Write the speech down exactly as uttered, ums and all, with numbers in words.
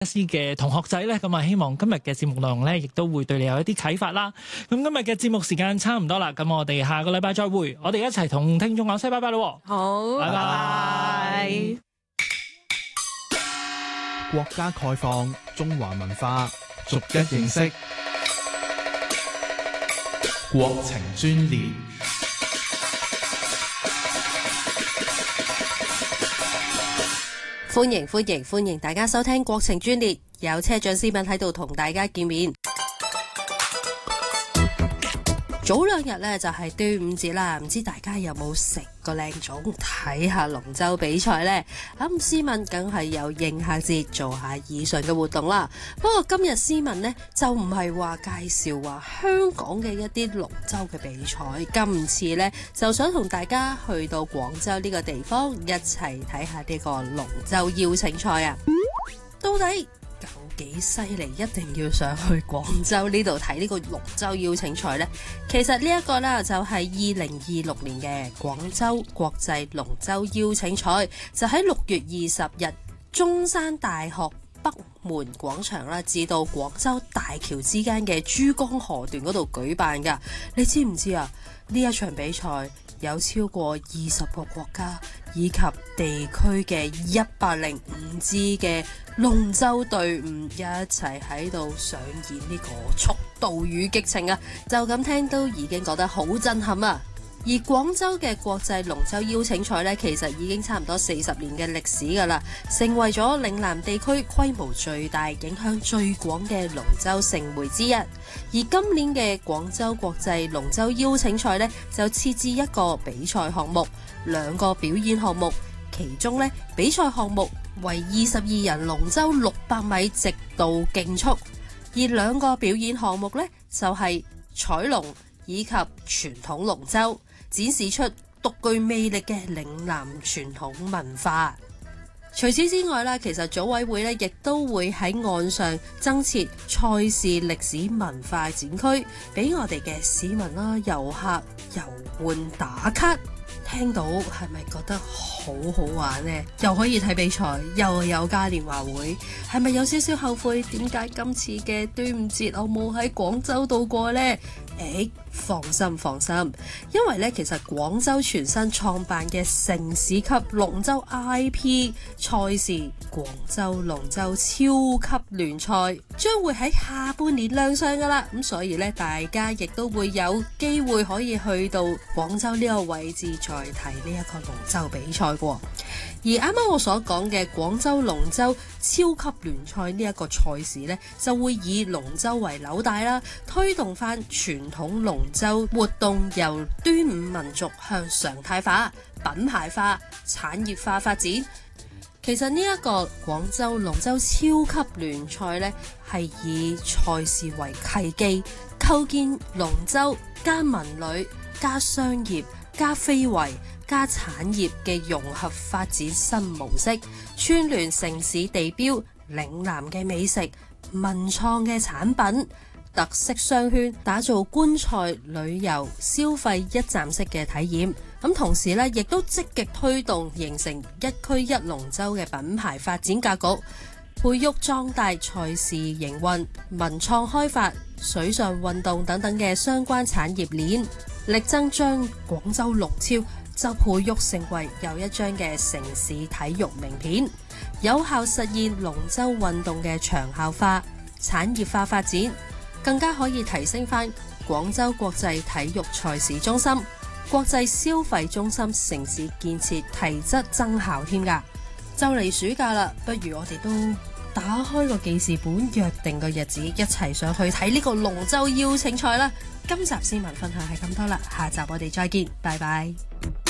嘅同學仔咧，咁啊希望今日嘅節目內容咧，亦都會對你有一啲啟發啦。咁今日嘅節目時間差唔多啦，咁我哋下個禮拜再會，我哋一齊同聽眾講聲拜拜咯。 好， 拜拜。 拜拜。 國家概況，中華文化逐一認識。國情專列。 歡迎歡迎歡迎大家收聽國情專列，有車長思敏喺度同大家見面。早兩日呢就係端午節啦，唔知大家有冇食個靚粽睇下龍舟比賽呢？咁思敏梗係有應下節做下以上嘅活動啦。不過今日思敏呢就唔係話介紹話香港嘅一啲龍舟嘅比賽，今次呢就想同大家去到廣州呢個地方一齊睇下呢個龍舟邀請賽啊！到底有幾犀利，一定要上去廣州呢度睇呢個龍舟邀請賽呢？其實呢一個呢，就係二零二六年嘅廣州國際龍舟邀請賽，就喺六月二十日中山大學北門廣場啦，至到廣州大橋之間嘅珠江河段嗰度舉辦噶。你知唔知啊？呢一場比賽有超過二十個國家以及地區嘅一百零五支嘅龍舟隊伍一齊喺度上演呢個速度與激情啊！就咁聽都已經覺得好震撼啊！而廣州嘅國際龍舟邀請賽呢，其實已經差唔多四十年嘅歷史㗎啦，成為咗嶺南地區規模最大、影響最廣嘅龍舟盛會之一。而今年嘅廣州國際龍舟邀請賽呢，就設置一個比賽項目，兩個表演項目，其中呢，比賽項目為二十二人龍舟六百米直道競速，而兩個表演項目呢，就係彩龍以及傳統龍舟，展示出獨具魅力嘅嶺南傳統文化。除此之外啦，其實組委會咧亦都會喺岸上增設賽事歷史文化展區，俾我哋嘅市民啦、遊客遊玩打卡。聽到係咪覺得好好玩呢？又可以睇比賽，又有嘉年華會，係咪有少少後悔？點解今次嘅端午節我冇喺廣州度過呢？誒，放心放心，因為咧其實廣州全新創辦嘅城市級龍舟 I P 賽事廣州龍舟超級聯賽將會喺下半年亮相噶啦，咁所以咧大家亦都會有機會可以去到廣州呢個位置再睇呢一個龍舟比賽喎。而啱啱我所講嘅廣州龍舟超級聯賽呢一個賽事呢，就會以龍舟為紐帶啦，推動翻傳統龍舟活動由端午民族向常態化、品牌化、產業化發展。其實呢一個廣州龍舟超級聯賽呢，係以賽事為契機，構建龍舟加文旅加商業加非遺加產業嘅融合發展新模式，串聯城市地標、嶺南嘅美食、文創嘅產品、特色商圈，打造觀賽旅遊消費一站式嘅體驗。咁同時咧，亦都積極推動形成一區一龍舟嘅品牌發展格局，培育壯大賽事營運、文創開發、水上運動等等嘅相關產業鏈，力爭將廣州龍超就培育成為又一張嘅城市體育名片，有效實現龍舟運動嘅長效化、產業化發展，更加可以提升翻廣州國際體育賽事中心、國際消費中心城市建設提質增效添㗎。就嚟暑假啦，不如我哋都打開個記事本，約定個日子，一齊上去睇呢個龍舟邀請賽啦！今集思敏分享係咁多啦，下集我哋再見，拜拜。